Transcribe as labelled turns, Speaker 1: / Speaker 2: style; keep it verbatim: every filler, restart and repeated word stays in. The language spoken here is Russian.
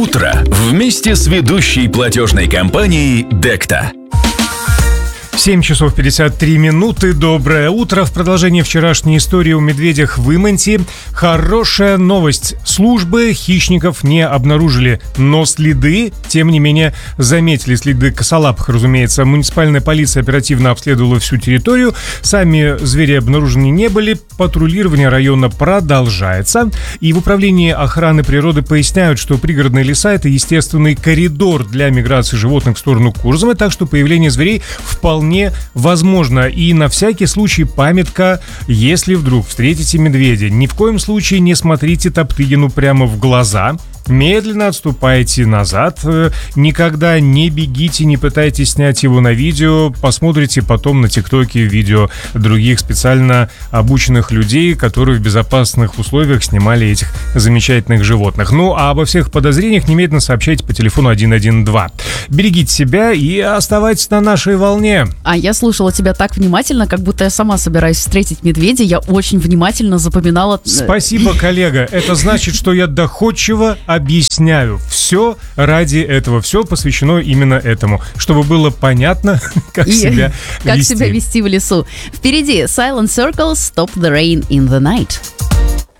Speaker 1: утро вместе с ведущей платежной компанией Декта.
Speaker 2: семь часов пятьдесят три минуты. Доброе утро. В продолжении вчерашней истории о медведях в Иманте хорошая новость. Службы хищников не обнаружили, но следы, тем не менее, заметили. Следы косолапых, разумеется. Муниципальная полиция оперативно обследовала всю территорию. Сами звери обнаружены не были. Патрулирование района продолжается. И в управлении охраны природы поясняют, что пригородные леса — это естественный коридор для миграции животных в сторону Курзамы, так что появление зверей вполне возможно. И на всякий случай памятка: если вдруг встретите медведя, ни в коем случае не смотрите Топтыгину прямо в глаза. Медленно отступайте назад. Никогда не бегите, не пытайтесь снять его на видео. Посмотрите потом на ТикТоке видео других специально обученных людей, которые в безопасных условиях снимали этих замечательных животных. Ну, а обо всех подозрениях немедленно сообщайте по телефону один один два. Берегите себя и оставайтесь на нашей волне.
Speaker 3: А я слушала тебя так внимательно, как будто я сама собираюсь встретить медведя. Я очень внимательно запоминала.
Speaker 2: Спасибо, коллега. Это значит, что я доходчиво объясняю. Все ради этого. Все посвящено именно этому. Чтобы было понятно, как
Speaker 3: И
Speaker 2: себя
Speaker 3: как
Speaker 2: вести.
Speaker 3: себя вести в лесу. Впереди Silent Circle, Stop the Rain in the Night.